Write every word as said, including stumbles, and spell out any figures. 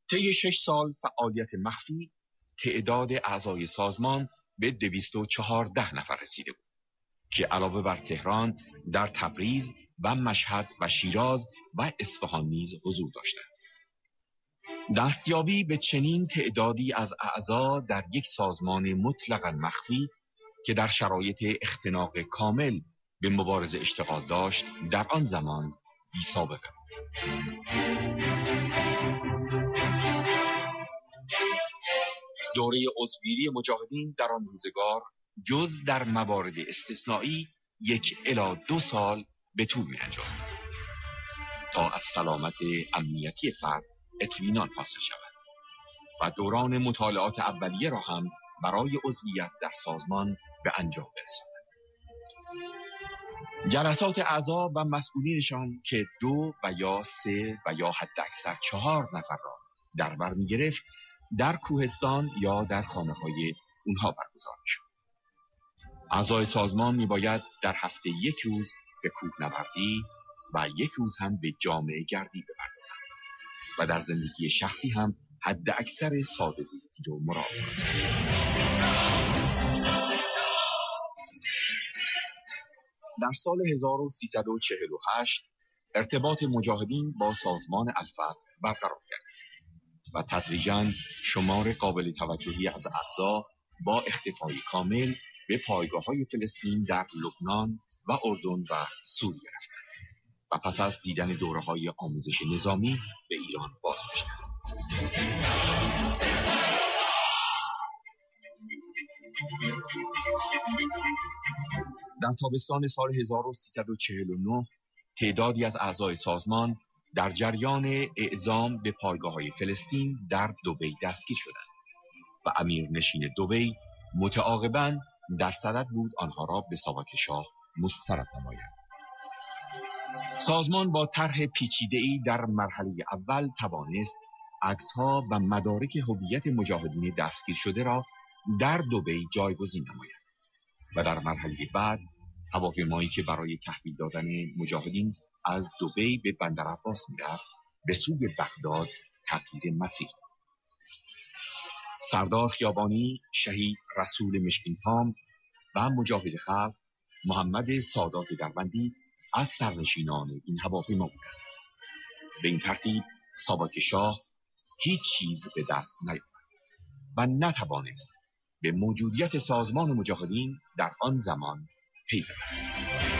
طی شش سال فعالیت مخفی تعداد اعضای سازمان به دویست و چهارده نفر رسیده بود که علاوه بر تهران در تبریز و مشهد و شیراز و اصفهان نیز حضور داشتند. دستیابی به چنین تعدادی از اعضا در یک سازمان مطلقاً مخفی که در شرایط اختناق کامل به مبارزه اشتغال داشت در آن زمان بی سابقه بود. دوره عضوگیری مجاهدین در آن روزگار جز در موارد استثنایی یک الی دو سال به طول می انجامد تا از سلامت امنیتی فرد اطمینان حاصل شود و دوران مطالعات اولیه را هم برای عضویت در سازمان به انجام برساند. جلسات اعضا و مسئولینشان که دو و یا سه و یا حتی اکثر چهار نفر را در بر می گرفت در کوهستان یا در خانه های اونها برگزار می شد. اعضای سازمان می باید در هفته یک روز به کوهنوردی و یک روز هم به جامعه گردی بپردازند و در زندگی شخصی هم حد اکثر ساده زیستی رو مراعات کنند. در سال هزار و سیصد و چهل و هشت ارتباط مجاهدین با سازمان الفتح برقرار کرد و تدریجاً شمار قابل توجهی از اعضا با اختفای کامل به پایگاه‌های فلسطین در لبنان و اردن و سوریه رفتند و پس از دیدن دوره‌های آموزش نظامی به ایران بازگشتند. در تابستان سال هزار و سیصد و چهل و نه تعدادی از اعضای سازمان در جریان اعزام به پایگاه‌های فلسطین در دبی دستگیر شدند و امیرنشین دبی متعاقباً در صدد بود آنها را به ساواک شاه مسترد نماید. سازمان با طرح پیچیده‌ای در مرحله اول توانست عکس‌ها و مدارک هویت مجاهدین دستگیر شده را در دبی جایگزین نماید و در مرحله بعد هواپیمایی که برای تحویل دادن مجاهدین از دبی به بندر عباس می‌رفت به سوی بغداد تغییر مسیر داد. سردار خیابانی، شهید رسول مشکین‌فام و مجاهد خلق محمد سادات دربندی از سرنشینان این هواپیما بودند. به این ترتیب ساواک شاه هیچ چیز به دست نیاورد و نتوانست به موجودیت سازمان مجاهدین در آن زمان پی ببرد.